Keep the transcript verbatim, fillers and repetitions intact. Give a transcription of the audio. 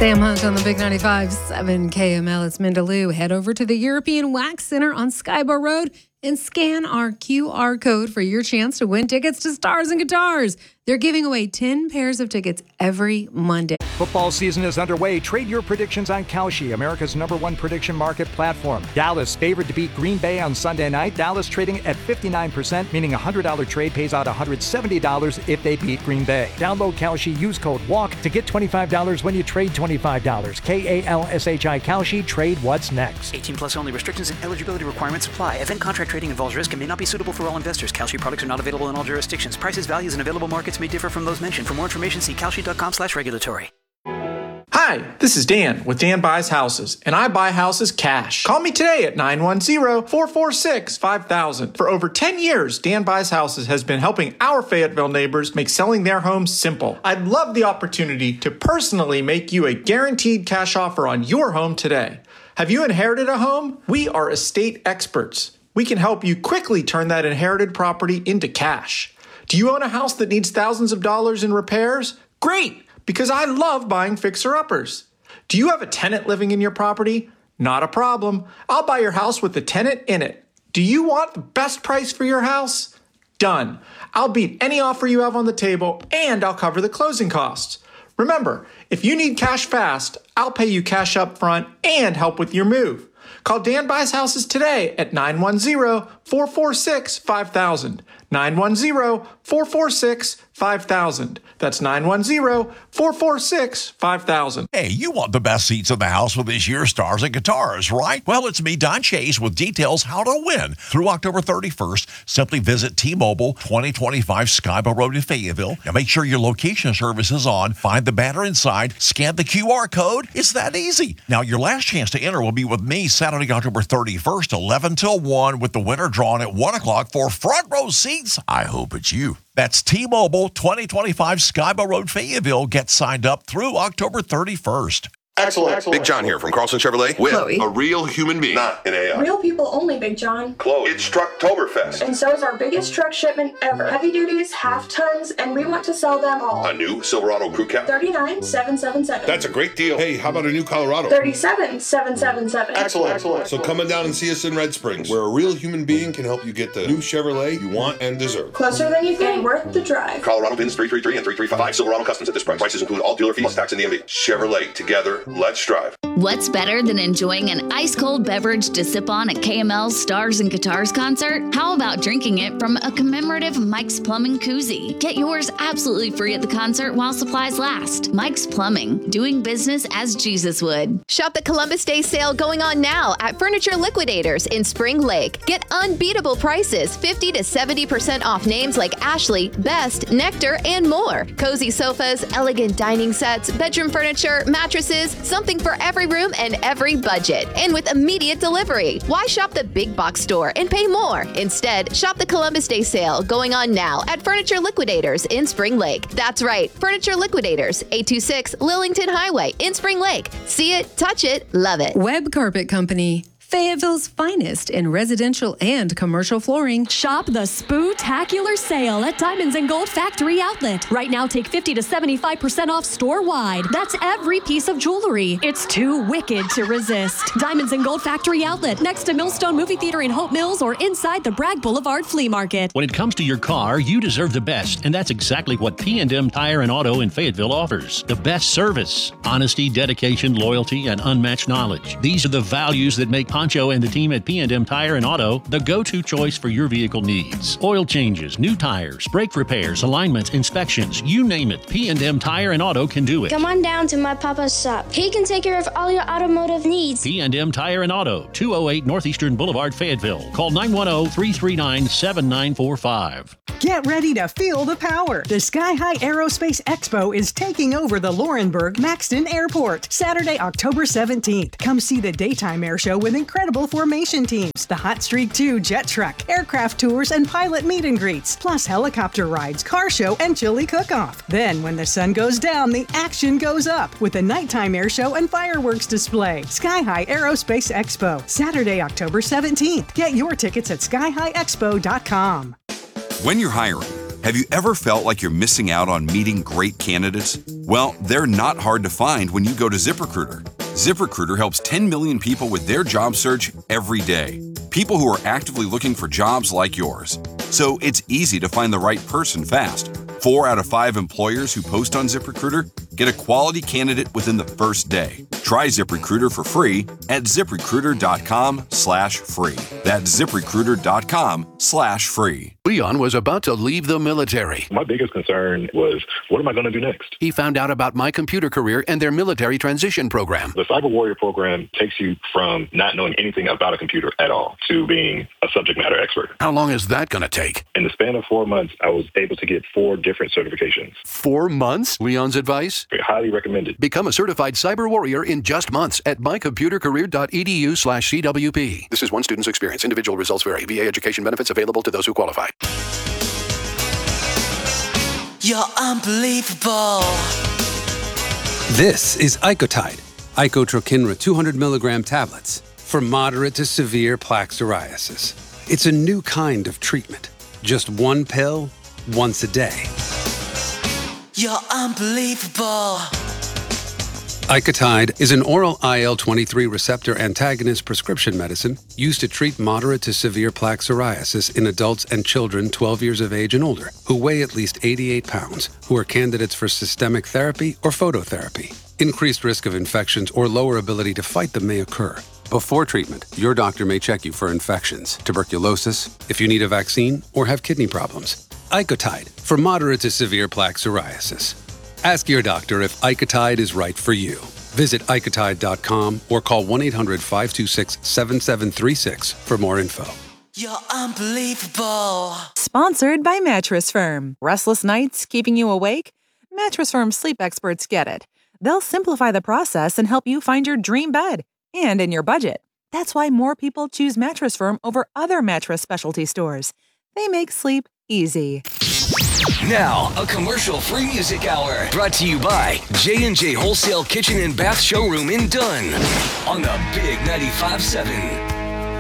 Sam Hunt on the Big ninety-five point seven K M L. It's Mindaloo. Head over to the European Wax Center on Skybar Road and scan our Q R code for your chance to win tickets to Stars and Guitars. They're giving away ten pairs of tickets every Monday. Football season is underway. Trade your predictions on Kalshi, America's number one prediction market platform. Dallas favored to beat Green Bay on Sunday night. Dallas trading at fifty-nine percent, meaning a one hundred dollars trade pays out one hundred seventy dollars if they beat Green Bay. Download Kalshi, use code WALK to get twenty-five dollars when you trade twenty-five dollars. K A L S H I Kalshi. Trade what's next. eighteen plus only. Restrictions and eligibility requirements apply. Event contract trading involves risk and may not be suitable for all investors. Kalshi products are not available in all jurisdictions. Prices, values, and available markets may differ from those mentioned. For more information, see kalshi.com slash regulatory. Hi, this is Dan with Dan Buys Houses, and I buy houses cash. Call me today at nine one zero, four four six, five thousand. For over ten years, Dan Buys Houses has been helping our Fayetteville neighbors make selling their homes simple. I'd love the opportunity to personally make you a guaranteed cash offer on your home today. Have you inherited a home? We are estate experts. We can help you quickly turn that inherited property into cash. Do you own a house that needs thousands of dollars in repairs? Great, because I love buying fixer-uppers. Do you have a tenant living in your property? Not a problem. I'll buy your house with the tenant in it. Do you want the best price for your house? Done. I'll beat any offer you have on the table, and I'll cover the closing costs. Remember, if you need cash fast, I'll pay you cash up front and help with your move. Call Dan Buys Houses today at nine one zero, four four six, five thousand. nine one zero, four four six, five thousand. That's nine one zero, four four six, five thousand. Hey, you want the best seats in the house with this year's Stars and Guitars, right? Well, it's me, Don Chase, with details how to win. Through October thirty-first, simply visit T-Mobile, twenty twenty-five Skybar Road in Fayetteville. Now make sure your location service is on, find the banner inside, scan the Q R code. It's that easy. Now, your last chance to enter will be with me Saturday, October thirty-first, eleven till one, with the winner drawn at one o'clock for front row seats. I hope it's you. That's T-Mobile, twenty twenty-five Skybar Road, Fayetteville. Get signed up through October thirty-first. Excellent. Excellent. Big John here from Carlson Chevrolet with Chloe. a real human being, not an A I. Real people only, Big John. Chloe, it's Trucktoberfest. And so is our biggest truck shipment ever. Heavy duties, half tons, and we want to sell them all. A new Silverado Crew Cab. thirty-nine seven seven seven. That's a great deal. Hey, how about a new Colorado? thirty-seven seven seven seven. Excellent. Excellent. So come on down and see us in Red Springs, where a real human being can help you get the new Chevrolet you want and deserve. Closer than you think, worth the drive. Colorado pins three three three and three three five. Silverado Customs at this price. Prices include all dealer fees, plus tax and D M V. Chevrolet. Together, let's drive. What's better than enjoying an ice-cold beverage to sip on at K M L's Stars and Guitars concert? How about drinking it from a commemorative Mike's Plumbing koozie? Get yours absolutely free at the concert while supplies last. Mike's Plumbing, doing business as Jesus would. Shop the Columbus Day sale going on now at Furniture Liquidators in Spring Lake. Get unbeatable prices, fifty to seventy percent off names like Ashley, Best, Nectar, and more. Cozy sofas, elegant dining sets, bedroom furniture, mattresses, something for every room and every budget, and with immediate delivery. Why shop the big box store and pay more? Instead, shop the Columbus Day sale going on now at Furniture Liquidators in Spring Lake. That's right, Furniture Liquidators, eight two six Lillington Highway in Spring Lake. See it, touch it, love it. Web Carpet Company, Fayetteville's finest in residential and commercial flooring. Shop the Spoo-tacular sale at Diamonds and Gold Factory Outlet. Right now, take fifty to seventy-five percent off store-wide. That's every piece of jewelry. It's too wicked to resist. Diamonds and Gold Factory Outlet, next to Millstone Movie Theater in Hope Mills or inside the Bragg Boulevard Flea Market. When it comes to your car, you deserve the best, and that's exactly what P and M Tire and Auto in Fayetteville offers. The best service, honesty, dedication, loyalty, and unmatched knowledge. These are the values that make Poncho and the team at P and M Tire and Auto the go-to choice for your vehicle needs. Oil changes, new tires, brake repairs, alignments, inspections, you name it. P and M Tire and Auto can do it. Come on down to my papa's shop. He can take care of all your automotive needs. P and M Tire and Auto, two oh eight Northeastern Boulevard, Fayetteville. Call nine one zero, three three nine, seven nine four five. Get ready to feel the power. The Sky High Aerospace Expo is taking over the Laurinburg-Maxton Airport Saturday, October seventeenth. Come see the daytime air show with incredible formation teams, the Hot Streak two jet truck, aircraft tours, and pilot meet and greets, plus helicopter rides, car show, and chili cook-off. Then, when the sun goes down, the action goes up with a nighttime air show and fireworks display. Sky High Aerospace Expo, Saturday, October seventeenth. Get your tickets at sky high expo dot com. When you're hiring, Have you ever felt like you're missing out on meeting great candidates? Well, they're not hard to find when you go to ZipRecruiter. ZipRecruiter helps ten million people with their job search every day. People who are actively looking for jobs like yours. So it's easy to find the right person fast. Four out of five employers who post on ZipRecruiter get a quality candidate within the first day. Try ZipRecruiter for free at ZipRecruiter.com slash free. That's ZipRecruiter.com slash free. Leon was about to leave the military. My biggest concern was, what am I going to do next? He found out about My Computer Career and their military transition program. The Cyber Warrior program takes you from not knowing anything about a computer at all to being a subject matter expert. How long is that going to take? In the span of four months, I was able to get four different certifications. Four months? Leon's advice? Highly recommended. Become a certified cyber warrior in just months at mycomputercareer.edu slash CWP. This is one student's experience. Individual results vary. V A education benefits available to those who qualify. You're unbelievable. This is Icotide, Icotrokinra two hundred milligram tablets for moderate to severe plaque psoriasis. It's a new kind of treatment. Just one pill, once a day. You're unbelievable. Icotide is an oral I L twenty-three receptor antagonist prescription medicine used to treat moderate to severe plaque psoriasis in adults and children twelve years of age and older who weigh at least eighty-eight pounds, who are candidates for systemic therapy or phototherapy. Increased risk of infections or lower ability to fight them may occur. Before treatment, your doctor may check you for infections, tuberculosis, if you need a vaccine, or have kidney problems. Icotide for moderate to severe plaque psoriasis. Ask your doctor if Icotide is right for you. Visit Icotide dot com or call one eight hundred five two six seven seven three six for more info. You're unbelievable. Sponsored by Mattress Firm. Restless nights keeping you awake? Mattress Firm sleep experts get it. They'll simplify the process and help you find your dream bed and in your budget. That's why more people choose Mattress Firm over other mattress specialty stores. They make sleep easy. Now, a commercial-free music hour brought to you by J and J Wholesale Kitchen and Bath Showroom in Dunn on the Big ninety-five point seven.